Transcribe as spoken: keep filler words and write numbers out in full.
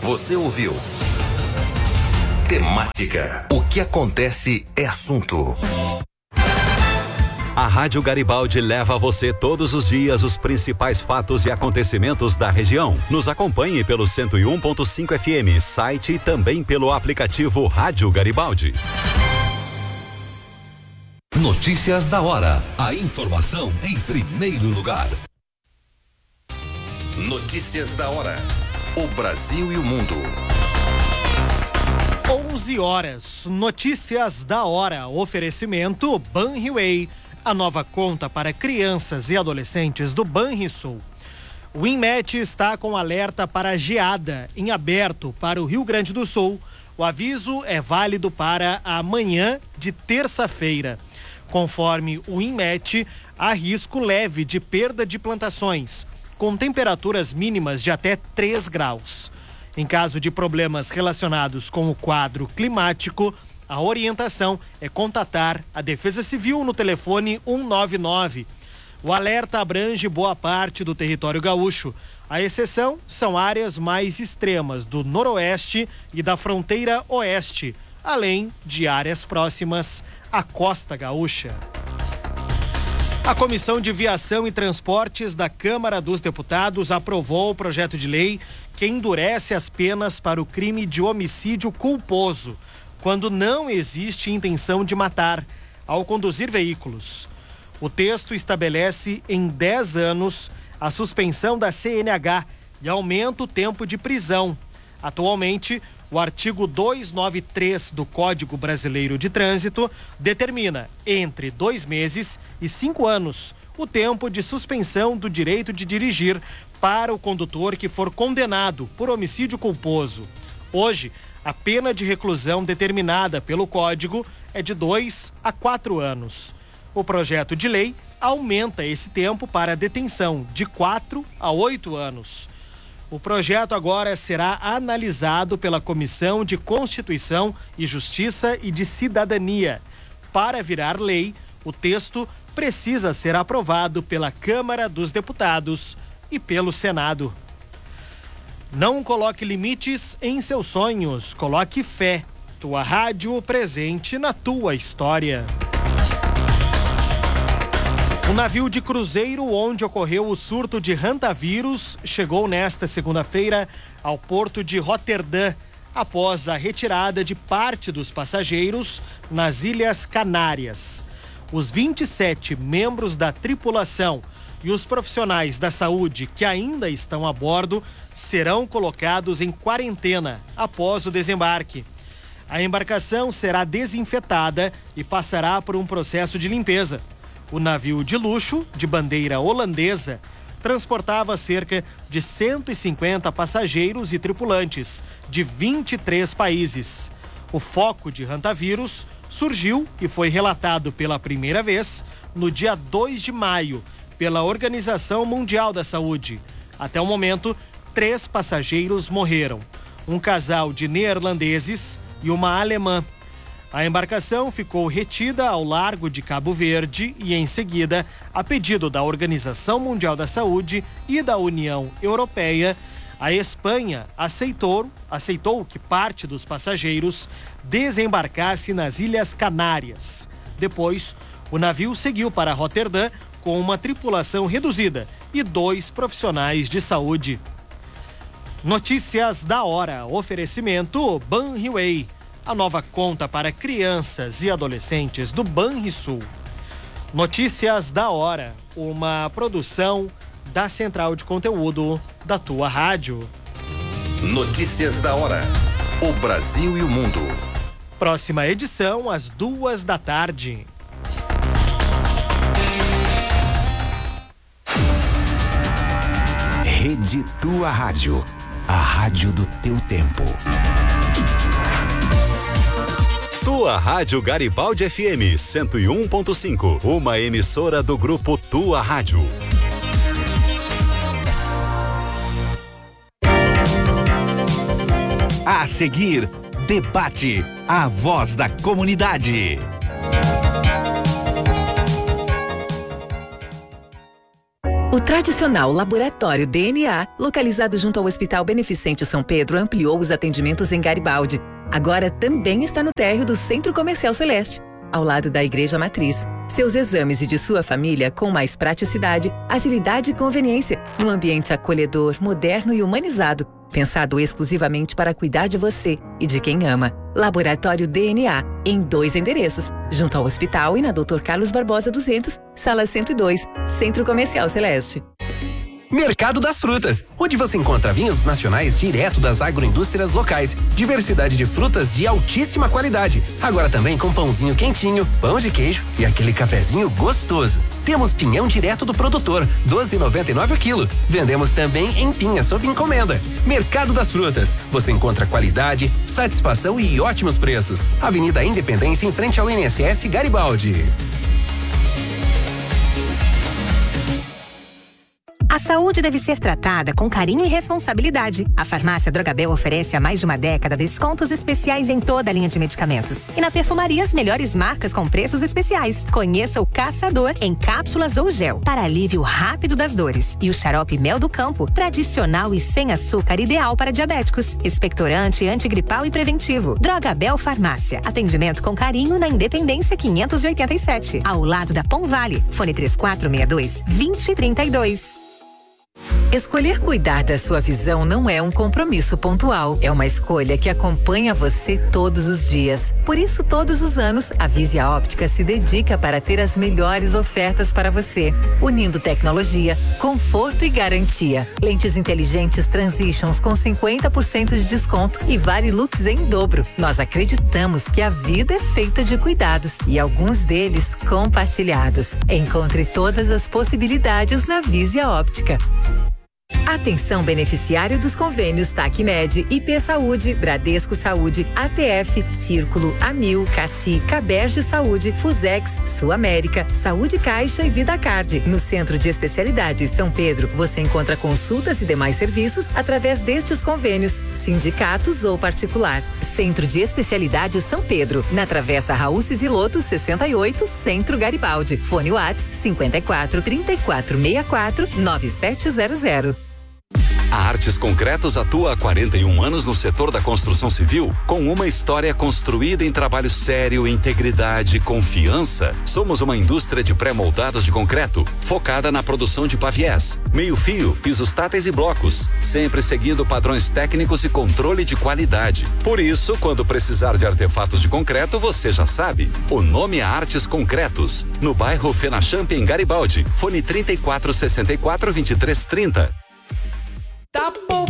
Você ouviu? Temática. O que acontece é assunto. A Rádio Garibaldi leva a você todos os dias os principais fatos e acontecimentos da região. Nos acompanhe pelo cento e um ponto cinco F M, site e também pelo aplicativo Rádio Garibaldi. Notícias da hora. A informação em primeiro lugar. Notícias da hora. O Brasil e o mundo. onze horas. Notícias da hora. Oferecimento Banriway. A nova conta para crianças e adolescentes do Banrisul. O INMET está com alerta para geada em aberto para o Rio Grande do Sul. O aviso é válido para amanhã de terça-feira. Conforme o INMET, há risco leve de perda de plantações, com temperaturas mínimas de até três graus. Em caso de problemas relacionados com o quadro climático, a orientação é contatar a Defesa Civil no telefone um nove nove. O alerta abrange boa parte do território gaúcho. A exceção são áreas mais extremas do noroeste e da fronteira oeste, além de áreas próximas à costa gaúcha. A Comissão de Viação e Transportes da Câmara dos Deputados aprovou o projeto de lei que endurece as penas para o crime de homicídio culposo, quando não existe intenção de matar, ao conduzir veículos. O texto estabelece em dez anos a suspensão da C N H e aumenta o tempo de prisão. Atualmente, o artigo duzentos e noventa e três do Código Brasileiro de Trânsito determina entre dois meses e cinco anos o tempo de suspensão do direito de dirigir para o condutor que for condenado por homicídio culposo. Hoje, a pena de reclusão determinada pelo Código é de dois a quatro anos. O projeto de lei aumenta esse tempo para detenção de quatro a oito anos. O projeto agora será analisado pela Comissão de Constituição e Justiça e de Cidadania. Para virar lei, o texto precisa ser aprovado pela Câmara dos Deputados e pelo Senado. Não coloque limites em seus sonhos, coloque fé. Tua rádio presente na tua história. O navio de cruzeiro onde ocorreu o surto de hantavírus chegou nesta segunda-feira ao porto de Roterdã, após a retirada de parte dos passageiros nas Ilhas Canárias. Os vinte e sete membros da tripulação e os profissionais da saúde que ainda estão a bordo serão colocados em quarentena após o desembarque. A embarcação será desinfetada e passará por um processo de limpeza. O navio de luxo, de bandeira holandesa, transportava cerca de cento e cinquenta passageiros e tripulantes de vinte e três países. O foco de hantavírus surgiu e foi relatado pela primeira vez no dia dois de maio, pela Organização Mundial da Saúde. Até o momento, três passageiros morreram, um casal de neerlandeses e uma alemã. A embarcação ficou retida ao largo de Cabo Verde e, em seguida, a pedido da Organização Mundial da Saúde e da União Europeia, a Espanha aceitou, aceitou que parte dos passageiros desembarcasse nas Ilhas Canárias. Depois, o navio seguiu para Roterdã com uma tripulação reduzida e dois profissionais de saúde. Notícias da hora. Oferecimento Banriway. A nova conta para crianças e adolescentes do Banrisul. Notícias da hora. Uma produção da Central de Conteúdo da tua rádio. Notícias da hora. O Brasil e o mundo. Próxima edição às duas da tarde. Rede Tua Rádio, a rádio do teu tempo. Tua Rádio Garibaldi F M cento e um ponto cinco, uma emissora do grupo Tua Rádio. A seguir, debate, a voz da comunidade. O tradicional Laboratório D N A, localizado junto ao Hospital Beneficente São Pedro, ampliou os atendimentos em Garibaldi. Agora também está no térreo do Centro Comercial Celeste, ao lado da Igreja Matriz. Seus exames e de sua família com mais praticidade, agilidade e conveniência, num ambiente acolhedor, moderno e humanizado, pensado exclusivamente para cuidar de você e de quem ama. Laboratório D N A, em dois endereços, junto ao hospital e na doutor Carlos Barbosa duzentos, sala cento e dois, Centro Comercial Celeste. Mercado das Frutas, onde você encontra vinhos nacionais direto das agroindústrias locais, diversidade de frutas de altíssima qualidade, agora também com pãozinho quentinho, pão de queijo e aquele cafezinho gostoso. Temos pinhão direto do produtor, doze reais e noventa e nove centavos o quilo. Vendemos também em pinha sob encomenda. Mercado das Frutas, você encontra qualidade, satisfação e ótimos preços. Avenida Independência, em frente ao I N S S Garibaldi. A saúde deve ser tratada com carinho e responsabilidade. A Farmácia Drogabel oferece há mais de uma década descontos especiais em toda a linha de medicamentos. E na perfumaria, as melhores marcas com preços especiais. Conheça o Caçador em cápsulas ou gel, para alívio rápido das dores. E o xarope Mel do Campo, tradicional e sem açúcar, ideal para diabéticos. Expectorante, antigripal e preventivo. Drogabel Farmácia. Atendimento com carinho na Independência quinhentos e oitenta e sete, ao lado da Pom Vale. Fone três quatro seis dois, dois zero três dois. Escolher cuidar da sua visão não é um compromisso pontual, é uma escolha que acompanha você todos os dias. Por isso, todos os anos, a Visia Óptica se dedica para ter as melhores ofertas para você, unindo tecnologia, conforto e garantia. Lentes inteligentes Transitions com cinquenta por cento de desconto e Vale Lux em dobro. Nós acreditamos que a vida é feita de cuidados e alguns deles compartilhados. Encontre todas as possibilidades na Visia Óptica. Atenção beneficiário dos convênios TACMED, I P Saúde, Bradesco Saúde, A T F, Círculo, Amil, Cassi, Caberge Saúde, Fusex, Sul América, Saúde Caixa e Vida Card. No Centro de Especialidades São Pedro, você encontra consultas e demais serviços através destes convênios, sindicatos ou particular. Centro de Especialidades São Pedro, na Travessa Raul Ciziloto sessenta e oito, Centro Garibaldi. Fone WhatsApp cinquenta e quatro, trinta e quatro, sessenta e quatro, nove sete zero zero. A Artes Concretos atua há quarenta e um anos no setor da construção civil, com uma história construída em trabalho sério, integridade e confiança. Somos uma indústria de pré-moldados de concreto, focada na produção de paviés, meio-fio, pisos táteis e blocos, sempre seguindo padrões técnicos e controle de qualidade. Por isso, quando precisar de artefatos de concreto, você já sabe. O nome é Artes Concretos, no bairro Fenachamp, em Garibaldi. Fone trinta e quatro, sessenta e quatro, vinte e três, trinta. Tá bom.